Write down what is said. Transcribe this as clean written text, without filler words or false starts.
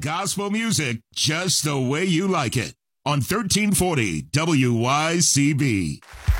gospel music just the way you like it on 1340 WYCB.